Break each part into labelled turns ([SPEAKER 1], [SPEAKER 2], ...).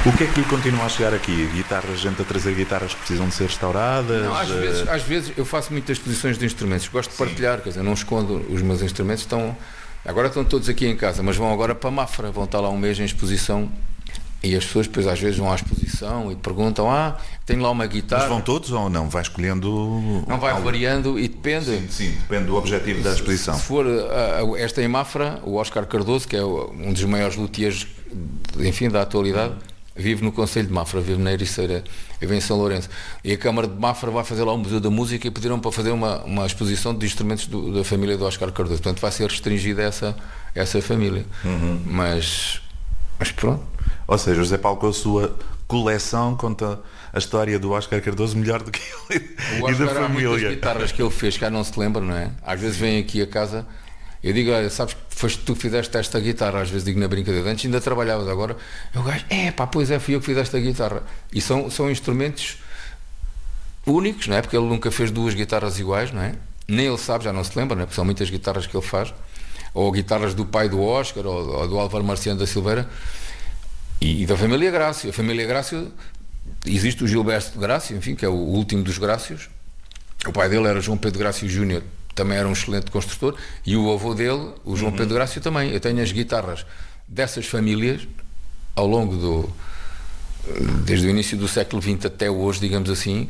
[SPEAKER 1] O que é que lhe continua a chegar aqui? Guitarras, gente a trazer guitarras que precisam de ser restauradas?
[SPEAKER 2] Não, às vezes eu faço muitas exposições de instrumentos, gosto de partilhar, quer dizer, não escondo os meus instrumentos, agora estão todos aqui em casa, mas vão agora para Mafra, vão estar lá um mês em exposição e as pessoas depois às vezes vão à exposição e perguntam, tenho lá uma guitarra.
[SPEAKER 1] Mas vão todos ou não? Vai escolhendo?
[SPEAKER 2] Não, vai variando e depende.
[SPEAKER 1] Sim, depende do objetivo da exposição.
[SPEAKER 2] Se for esta em Mafra, o Oscar Cardoso, que é um dos maiores luthiers, enfim, da atualidade, vive no Concelho de Mafra, vive na Ericeira, vive em São Lourenço. E a Câmara de Mafra vai fazer lá um Museu da Música e pediram para fazer uma exposição de instrumentos da família do Oscar Cardoso. Portanto, vai ser restringida essa família. Mas pronto.
[SPEAKER 1] Ou seja, o José Paulo, com a sua coleção, conta a história do Oscar Cardoso melhor do que ele e da família.
[SPEAKER 2] Há muitas guitarras que ele fez, cá não se lembra, não é? Às vezes vem aqui a casa, eu digo, olha, sabes que foste tu que fizeste esta guitarra, às vezes digo na brincadeira, antes ainda trabalhavas, agora o gajo, pois é, fui eu que fiz esta guitarra. E são instrumentos únicos, não é? Porque ele nunca fez duas guitarras iguais, não é? Nem ele sabe, já não se lembra, não é? Porque são muitas guitarras que ele faz, ou guitarras do pai do Oscar, ou do Álvaro Marciano da Silveira, e da família Grácio. A família Grácio, existe o Gilberto Grácio, enfim, que é o último dos Grácios. O pai dele era João Pedro Grácio Júnior, também era um excelente construtor, e o avô dele, o João Pedro Grácio, também. Eu tenho as guitarras dessas famílias ao longo desde o início do século XX até hoje, digamos assim,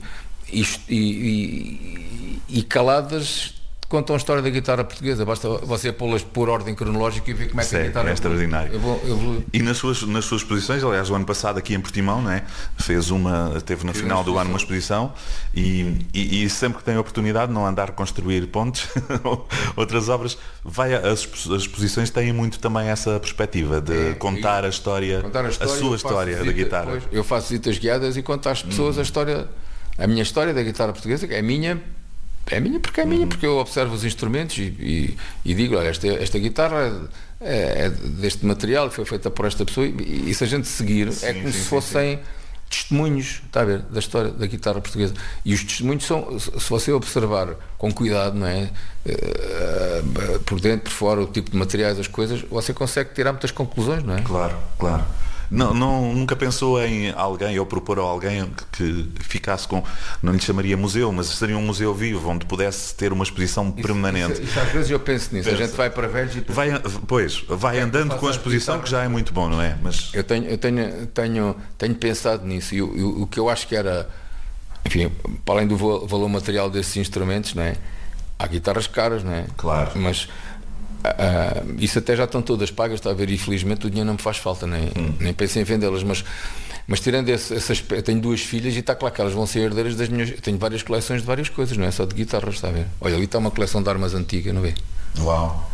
[SPEAKER 2] e caladas contam a história da guitarra portuguesa. Basta você pô-las por ordem cronológica e ver como é que a guitarra
[SPEAKER 1] é extraordinário. E nas suas exposições, aliás, o ano passado aqui em Portimão, não é? Teve no final do ano uma exposição e sempre que tem a oportunidade de não andar a construir pontes outras obras, as exposições têm muito também essa perspectiva de contar a sua história da guitarra.
[SPEAKER 2] Pois, eu faço visitas guiadas e conto às pessoas a minha história da guitarra portuguesa, que é minha porque eu observo os instrumentos e digo, olha, esta guitarra é deste material, foi feita por esta pessoa, e se a gente seguir, é como se fossem testemunhos, está a ver, da história da guitarra portuguesa. E os testemunhos são, se você observar com cuidado, não é? Por dentro, por fora, o tipo de materiais, as coisas, você consegue tirar muitas conclusões, não é?
[SPEAKER 1] Claro. Nunca pensou em alguém ou propor a alguém que ficasse com, não lhe chamaria museu, mas seria um museu vivo onde pudesse ter uma exposição permanente?
[SPEAKER 2] Isso às vezes eu penso nisso. A gente vai para velhos e
[SPEAKER 1] vai andando com a exposição, que já é muito bom, não é? Mas
[SPEAKER 2] eu tenho pensado nisso, e o que eu acho que era, enfim, para além do valor material desses instrumentos, não é? Há guitarras caras, não é?
[SPEAKER 1] Claro.
[SPEAKER 2] Mas isso até já estão todas pagas, está a ver, e felizmente o dinheiro não me faz falta, nem penso em vendê-las, mas tirando esse aspecto, eu tenho duas filhas e está claro que elas vão ser herdeiras das minhas. Eu tenho várias coleções de várias coisas, não é só de guitarras, está a ver? Olha, ali está uma coleção de armas antigas, não vê?
[SPEAKER 1] Uau!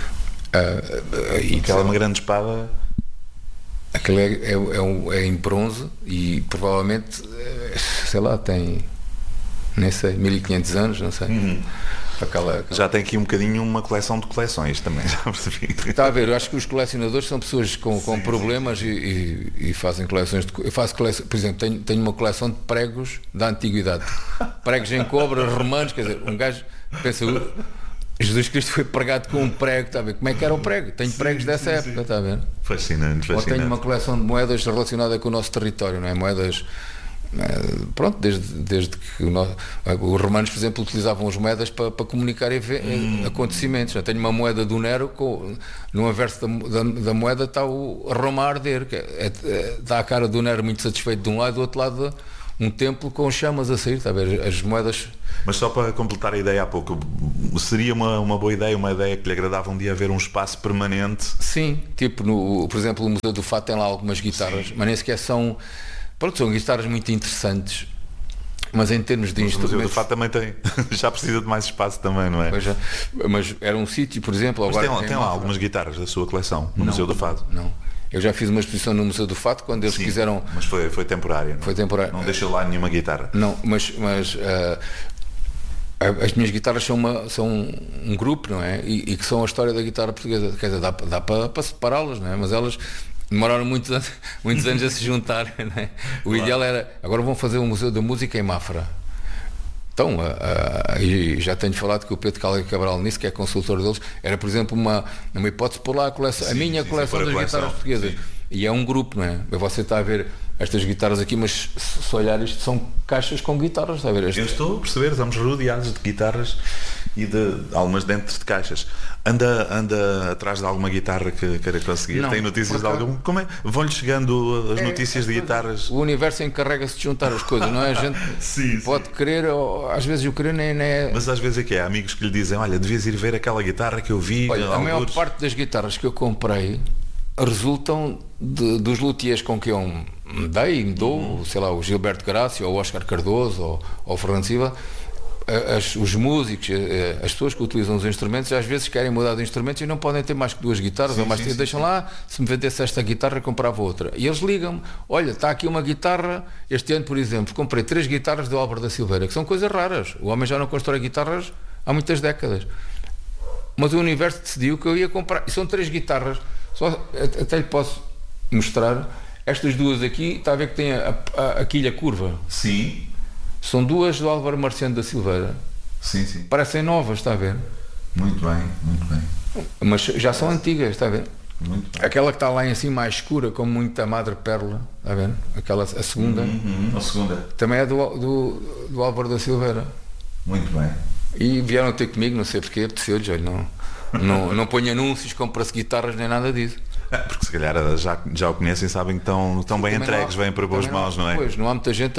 [SPEAKER 1] E aquela é uma grande espada.
[SPEAKER 2] Aquela é em bronze e provavelmente, sei lá, tem, nem sei, 1500 anos, não sei.
[SPEAKER 1] Já tem aqui um bocadinho uma coleção de coleções também, já percebi.
[SPEAKER 2] Está a ver, eu acho que os colecionadores são pessoas com problemas e fazem coleções eu faço coleção, por exemplo, tenho uma coleção de pregos da antiguidade, pregos em cobre, romanos, quer dizer, um gajo pensa, Jesus Cristo foi pregado com um prego, está a ver, como é que era o prego? Tenho pregos dessa época, está a ver?
[SPEAKER 1] Fascinante.
[SPEAKER 2] Ou tenho uma coleção de moedas relacionada com o nosso território, não é? Moedas, pronto, desde que os romanos, por exemplo, utilizavam as moedas para comunicar acontecimentos. Eu tenho uma moeda do Nero, no anverso da moeda está a Roma a arder, que dá a cara do Nero muito satisfeito de um lado, do outro lado um templo com chamas a sair, está a ver, as moedas.
[SPEAKER 1] Mas só para completar a ideia há pouco, seria uma boa ideia, uma ideia que lhe agradava um dia haver um espaço permanente?
[SPEAKER 2] Sim, tipo, por exemplo, o Museu do Fado tem lá algumas guitarras, mas nem sequer são guitarras muito interessantes, mas em termos de instrumentos... O Museu do
[SPEAKER 1] Fado também tem, já precisa de mais espaço também, não é?
[SPEAKER 2] Pois é, mas era um sítio, por exemplo... Agora
[SPEAKER 1] tem lá algumas guitarras da sua coleção no Museu do Fado?
[SPEAKER 2] Não, eu já fiz uma exposição no Museu do Fado quando eles quiseram...
[SPEAKER 1] Mas foi temporário, não?
[SPEAKER 2] Foi temporário.
[SPEAKER 1] Não deixou lá nenhuma guitarra?
[SPEAKER 2] Não, mas as minhas guitarras são um grupo, não é? E que são a história da guitarra portuguesa, quer dizer, dá para separá-las, não é? Mas elas... demoraram muitos anos a se juntar, né? O ideal era, agora vão fazer um Museu da Música em Mafra. Então, e já tenho falado com o Pedro Calha Cabral nisso, que é consultor deles, era, por exemplo, uma hipótese por lá a minha coleção das guitarras portuguesas. E é um grupo, não é? Você está a ver estas guitarras aqui, mas se olhar isto são caixas com guitarras, está a ver?
[SPEAKER 1] Eu estou a perceber, estamos rodeados de guitarras e de algumas dentro de caixas. Anda atrás de alguma guitarra que queira conseguir?
[SPEAKER 2] Não,
[SPEAKER 1] tem notícias de
[SPEAKER 2] porque-
[SPEAKER 1] algum? Como é? Vão-lhe chegando as notícias de guitarras?
[SPEAKER 2] O universo encarrega-se de juntar as coisas, não é? A gente
[SPEAKER 1] Sim,
[SPEAKER 2] pode querer, ou, às vezes o querer nem é.
[SPEAKER 1] Mas às vezes é que é amigos que lhe dizem, olha, devias ir ver aquela guitarra que eu vi.
[SPEAKER 2] Olha, a maior
[SPEAKER 1] algures."
[SPEAKER 2] parte das guitarras que eu comprei resultam dos luthiers com que eu me dei e me dou, sei lá, o Gilberto Gracia, ou o Oscar Cardoso, ou o Fernando Silva. Os músicos, as pessoas que utilizam os instrumentos, às vezes querem mudar de instrumentos e não podem ter mais que 2 guitarras,
[SPEAKER 1] Sim,
[SPEAKER 2] ou mais
[SPEAKER 1] sim,
[SPEAKER 2] deixam lá, se me vendesse esta guitarra, comprava outra. E eles ligam-me, olha, está aqui uma guitarra, este ano, por exemplo, comprei 3 guitarras do Álvaro da Silveira, que são coisas raras. O homem já não constrói guitarras há muitas décadas. Mas o universo decidiu que eu ia comprar, e são 3 guitarras, até lhe posso mostrar, estas 2 aqui, está a ver que tem a quilha curva.
[SPEAKER 1] Sim,
[SPEAKER 2] São 2 do Álvaro Marciano da Silveira.
[SPEAKER 1] sim.
[SPEAKER 2] Parecem novas, está a ver?
[SPEAKER 1] Muito bem.
[SPEAKER 2] Mas já são antigas, está a ver?
[SPEAKER 1] Muito bem.
[SPEAKER 2] Aquela que está lá em cima mais escura, com muita madrepérola, está a ver? Aquela, a segunda,
[SPEAKER 1] A segunda.
[SPEAKER 2] também é do Álvaro da Silveira.
[SPEAKER 1] Muito bem.
[SPEAKER 2] E vieram ter comigo, não sei porquê, apeteceu-lhes, olha, não ponho anúncios, compra-se guitarras, nem nada disso.
[SPEAKER 1] Porque se calhar já o conhecem, sabem que estão bem
[SPEAKER 2] Também
[SPEAKER 1] entregues,
[SPEAKER 2] não há-
[SPEAKER 1] vêm para boas
[SPEAKER 2] também
[SPEAKER 1] mãos, não é?
[SPEAKER 2] Pois, não há muita gente.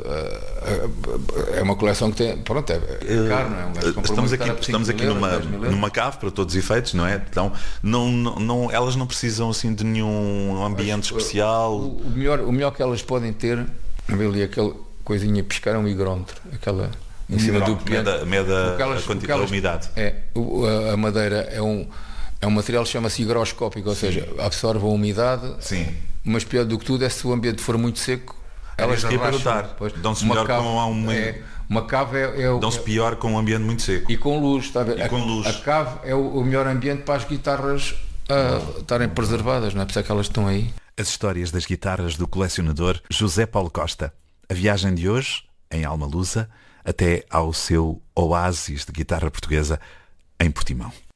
[SPEAKER 2] É uma coleção que tem. Pronto, é caro, não é? Um gajo compra uma guitarra por 5
[SPEAKER 1] Estamos aqui
[SPEAKER 2] mil euros, 10 mil euros.
[SPEAKER 1] numa cave para todos os efeitos, não é? Então elas não precisam assim de nenhum ambiente especial.
[SPEAKER 2] O melhor que elas podem ter, ali aquela coisinha piscar é um higrómetro, aquela em cima do piano.
[SPEAKER 1] Mede
[SPEAKER 2] Aquelas-
[SPEAKER 1] a quantidade, a umidade.
[SPEAKER 2] A madeira é um material que chama-se higroscópico, ou seja, absorve a umidade,
[SPEAKER 1] Sim.
[SPEAKER 2] mas pior do que tudo é se o ambiente for muito seco, elas
[SPEAKER 1] isso que ia
[SPEAKER 2] arrastam.
[SPEAKER 1] perguntar.
[SPEAKER 2] Pois,
[SPEAKER 1] Dão-se
[SPEAKER 2] uma
[SPEAKER 1] melhor
[SPEAKER 2] cave
[SPEAKER 1] com
[SPEAKER 2] uma cave
[SPEAKER 1] Dão-se pior com um ambiente muito seco.
[SPEAKER 2] e com luz, está a ver?
[SPEAKER 1] E com luz.
[SPEAKER 2] A cave é o melhor ambiente para as guitarras estarem preservadas, não é? Por isso é que elas estão aí.
[SPEAKER 1] As histórias das guitarras do colecionador José Paulo Costa. A viagem de hoje, em Alma Lusa, até ao seu oásis de guitarra portuguesa em Portimão.